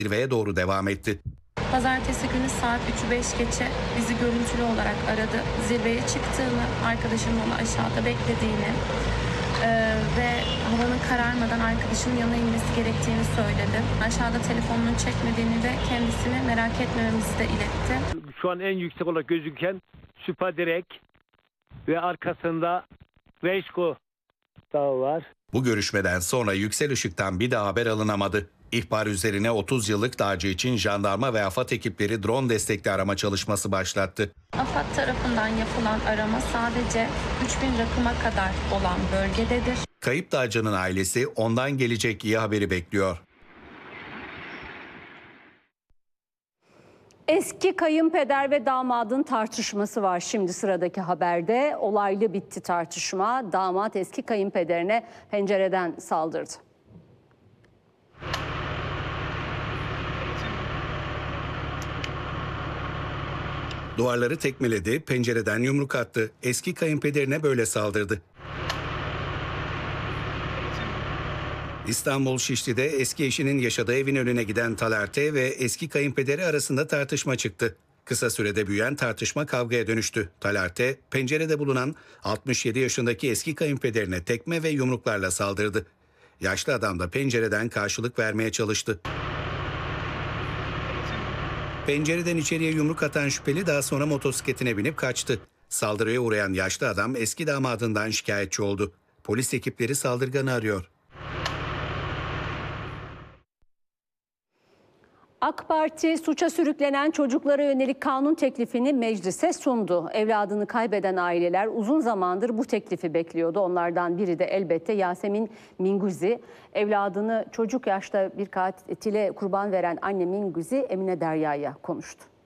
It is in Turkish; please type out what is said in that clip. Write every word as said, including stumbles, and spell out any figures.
zirveye doğru devam etti. Pazartesi günü saat üçü beş geçe bizi görüntülü olarak aradı. Zirveye çıktığını, arkadaşının onu aşağıda beklediğini e, ve havanın kararmadan arkadaşının yanına inmesi gerektiğini söyledi. Aşağıda telefonunu çekmediğini ve kendisini merak etmememizi de iletti. Şu an en yüksek olarak gözüken Süpadirek ve arkasında Reşko Dağı var. Bu görüşmeden sonra Yüksel Işık'tan bir daha haber alınamadı. İhbar üzerine otuz yıllık dağcı için jandarma ve AFAD ekipleri drone destekli arama çalışması başlattı. AFAD tarafından yapılan arama sadece üç bin rakıma kadar olan bölgededir. Kayıp dağcının ailesi ondan gelecek iyi haberi bekliyor. Eski kayınpeder ve damadın tartışması var şimdi sıradaki haberde. Olaylı bitti tartışma. Damat eski kayınpederine pencereden saldırdı. Duvarları tekmeledi, pencereden yumruk attı. Eski kayınpederine böyle saldırdı. İstanbul Şişli'de eski eşinin yaşadığı evin önüne giden Taner T. ve eski kayınpederi arasında tartışma çıktı. Kısa sürede büyüyen tartışma kavgaya dönüştü. Taner T. pencerede bulunan altmış yedi yaşındaki eski kayınpederine tekme ve yumruklarla saldırdı. Yaşlı adam da pencereden karşılık vermeye çalıştı. Pencereden içeriye yumruk atan şüpheli daha sonra motosikletine binip kaçtı. Saldırıya uğrayan yaşlı adam eski damadından şikayetçi oldu. Polis ekipleri saldırganı arıyor. AK Parti suça sürüklenen çocuklara yönelik kanun teklifini meclise sundu. Evladını kaybeden aileler uzun zamandır bu teklifi bekliyordu. Onlardan biri de elbette Yasemin Minguzi. Evladını çocuk yaşta bir katile kurban veren anne Minguzi Emine Derya'ya konuştu.